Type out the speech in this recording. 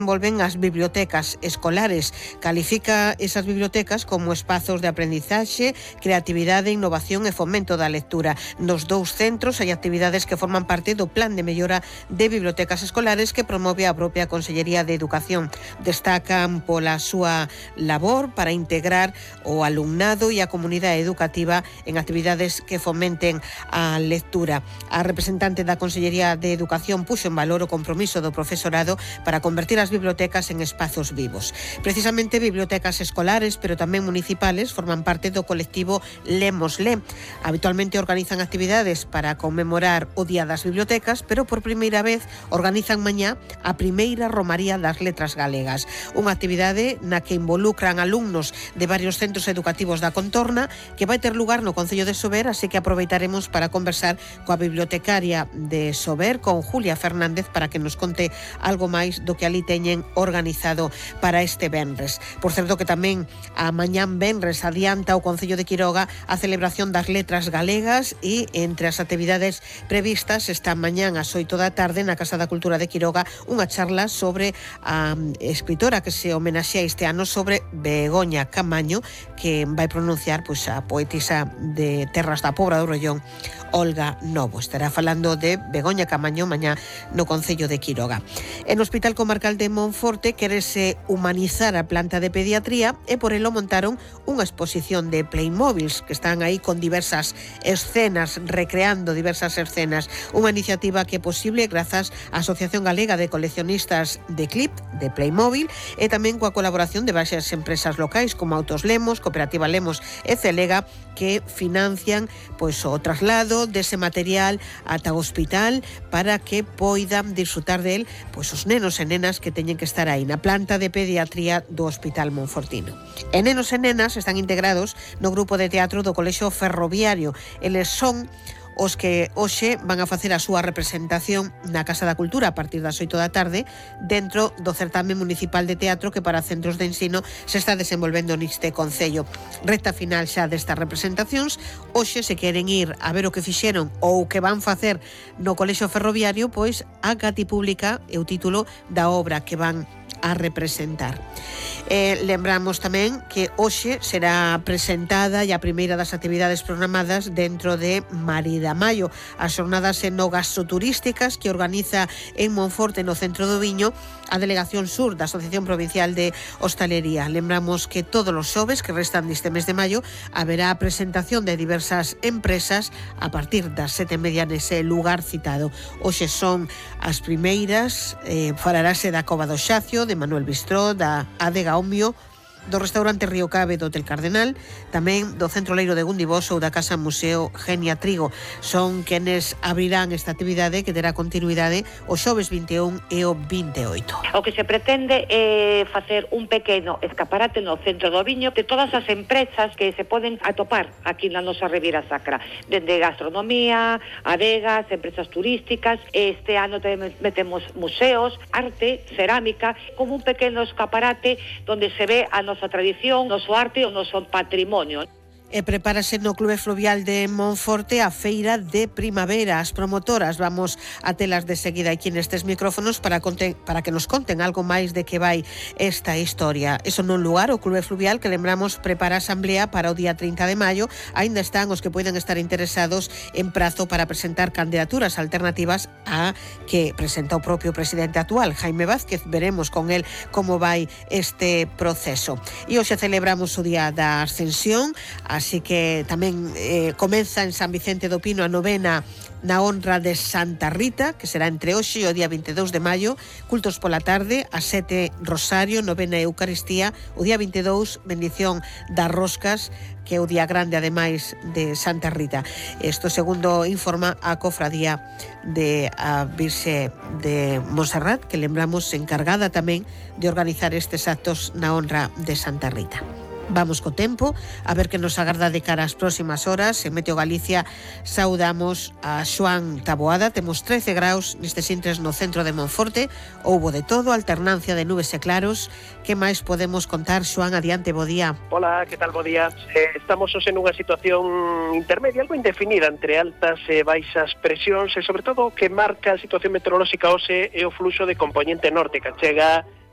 Volven as bibliotecas escolares. Califica esas bibliotecas como espazos de aprendizaxe, creatividade, innovación e fomento da lectura. Nos dous centros hai actividades que forman parte do Plan de Mellora de Bibliotecas Escolares que promove a propia Consellería de Educación. Destacan pola súa labor para integrar o alumnado e a comunidade educativa en actividades que fomenten a lectura. A representante da Consellería de Educación puxo en valor o compromiso do profesorado para convertir as bibliotecas en espazos vivos. Precisamente bibliotecas escolares, pero tamén municipales, forman parte do colectivo Lemos Lé. Habitualmente organizan actividades para conmemorar o Día das Bibliotecas, pero por primeira vez organizan mañá a primeira Romaría das Letras Galegas, unha actividade na que involucran alumnos de varios centros educativos da contorna, que vai ter lugar no Concello de Sober, así que aproveitaremos para conversar coa bibliotecaria de Sober, con Julia Fernández, para que nos conte algo máis do que ali teñen organizado para este venres. Por certo que tamén a mañán venres adianta o Concello de Quiroga a celebración das letras galegas e entre as actividades previstas esta mañán ás 8 da tarde na Casa da Cultura de Quiroga unha charla sobre a escritora que se homenaxea este ano, sobre Begoña Camaño, que vai pronunciar a poetisa de Terras da Pobra do Rollón, Olga Novo. Estará falando de Begoña Camaño mañá no Concello de Quiroga. En o Hospital Comarcal de Monforte querese humanizar a planta de pediatría e por elo montaron unha exposición de Playmobiles que están aí con diversas escenas, recreando diversas escenas. Unha iniciativa que é posible grazas á Asociación Galega de Coleccionistas de Clip, de Playmobil, e tamén coa colaboración de varias empresas locais como Autos Lemos, Cooperativa Lemos e Celega, que financian o traslado dese material ata o hospital para que poidan disfrutar del os nenos e nenas que teñen que estar aí na planta de pediatría do Hospital Monfortino. E nenos e nenas están integrados no grupo de teatro do Colexio Ferroviario. Eles son os que hoxe van a facer a súa representación na Casa da Cultura a partir das 8 da tarde dentro do certame municipal de teatro que para centros de ensino se está desenvolvendo neste concello. Recta final xa destas representacións. Hoxe, se queren ir a ver o que fixeron ou o que van facer no Colexio Ferroviario, pois a Cati Pública é o título da obra que van a representar. Lembramos tamén que hoxe será presentada e a primeira das actividades programadas dentro de Marida Maio, as xornadas enogastroturísticas que organiza en Monforte, no centro do Viño, a Delegación Sur da Asociación Provincial de Hostalería. Lembramos que todos os xoves que restan deste mes de maio haberá a presentación de diversas empresas a partir das 7:30 nese lugar citado. Hoxe son as primeiras, falarase da Cova do Xacio, de Manuel Bistró, da Adega Omio, do restaurante Río Cabe do Hotel Cardenal, tamén do Centro Leiro de Gundibós ou da Casa Museo Genia Trigo. Son quenes abrirán esta actividade que terá continuidade o xoves 21 e o 28. O que se pretende é facer un pequeno escaparate no centro do Viño de todas as empresas que se poden atopar aquí na nosa Ribeira Sacra, dende gastronomía, adegas, empresas turísticas. Este ano metemos museos, arte, cerámica, como un pequeno escaparate donde se ve a nosa tradición, noso arte e o noso patrimonio. E prepárase no Clube Fluvial de Monforte a feira de primavera. As promotoras vamos a telas de seguida aquí nestes micrófonos para que nos conten algo máis de que vai esta historia. Eso nun lugar, o Clube Fluvial, que lembramos prepara a asamblea para o día 30 de maio. Ainda están os que poden estar interesados en prazo para presentar candidaturas alternativas a que presenta o propio presidente actual, Jaime Vázquez. Veremos con él como vai este proceso. E hoxe celebramos o Día da Ascensión, así que tamén comeza en San Vicente do Pino a novena na honra de Santa Rita, que será entre hoxe e o día 22 de maio, cultos pola tarde, a 7 Rosario, novena Eucaristía, o día 22 bendición das roscas, que é o día grande ademais de Santa Rita. Isto segundo informa a cofradía de a Virxe de Monserrat, que lembramos encargada tamén de organizar estes actos na honra de Santa Rita. Vamos co tempo, a ver que nos agarda de cara ás próximas horas. En Meteo Galicia saudamos a Xoán Taboada. Temos 13 graus nestes intres no centro de Monforte. Houbo de todo, alternancia de nubes e claros. Que máis podemos contar, Xoán? Adiante, bo día. Hola, que tal, bo día? Estamos hoxe nunha situación intermedia, algo indefinida, entre altas e baixas presións, e sobre todo o que marca a situación meteorolóxica hoxe é o fluxo de componente norte, que chega